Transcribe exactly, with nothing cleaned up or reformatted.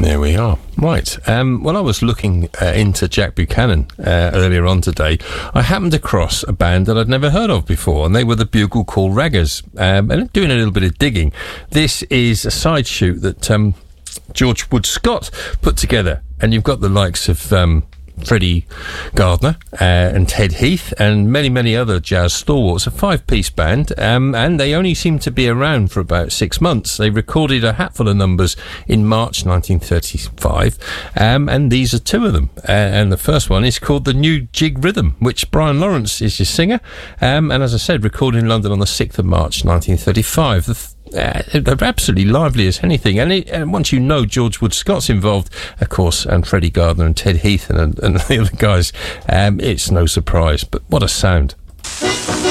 There we are. Right. Um, when I was looking uh, into Jack Buchanan uh, earlier on today, I happened across a band that I'd never heard of before, and they were the Bugle Call Raggers. Um, and doing a little bit of digging, this is a side shoot that um, George Wood Scott put together, and you've got the likes of Um, Freddie Gardner uh, and Ted Heath and many, many other jazz stalwarts. A five-piece band, um, and they only seem to be around for about six months. They recorded a hatful of numbers in March nineteen thirty-five, um, and these are two of them. Uh, and the first one is called The New Jig Rhythm, which Brian Lawrence is your singer, um, and as I said, recorded in London on the sixth of March nineteen thirty-five. The th- Uh, they're absolutely lively as anything, and, it, and once you know George Wood Scott's involved, of course, and Freddie Gardner and Ted Heath and, and the other guys, um, it's no surprise. But what a sound!